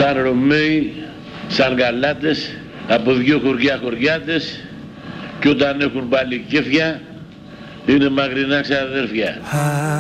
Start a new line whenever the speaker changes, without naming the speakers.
σαν Ρωμαίοι, σαν Γαλάτες, από δύο χωριάτες, και όταν έχουν πάλι κέφια είναι μακρινά ξαδέρφια.